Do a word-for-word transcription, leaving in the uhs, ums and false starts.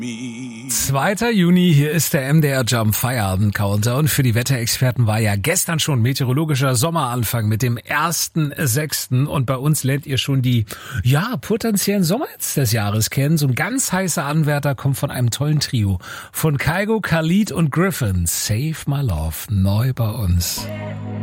zweiter Juni, hier ist der M D R Jump Feierabend Countdown. Für die Wetterexperten war ja gestern schon meteorologischer Sommeranfang mit dem ersten sechsten und bei uns lernt ihr schon die, ja, potenziellen Sommerhits des Jahres kennen. So ein ganz heißer Anwärter kommt von einem tollen Trio. Von Kygo, Khalid und Griffin. Save My Love, neu bei uns.